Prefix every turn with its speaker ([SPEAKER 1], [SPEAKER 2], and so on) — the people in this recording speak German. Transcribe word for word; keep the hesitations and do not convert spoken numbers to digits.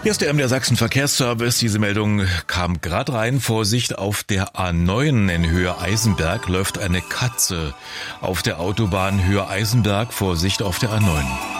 [SPEAKER 1] Hier ist der M D R Sachsen Verkehrsservice. Diese Meldung kam gerade rein. Vorsicht, auf der A neun in Höhe Eisenberg läuft eine Katze. Auf der Autobahn Höhe Eisenberg, Vorsicht auf der A neun.